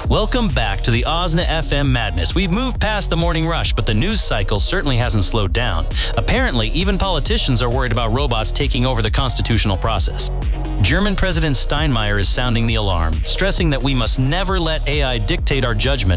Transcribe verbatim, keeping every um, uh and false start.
Welcome back to the OSNA F M madness. We've moved past the morning rush, but the news cycle certainly hasn't slowed down. Apparently, even politicians are worried about robots taking over the constitutional process. German President Steinmeier is sounding the alarm, stressing that we must never let A I dictate our judgment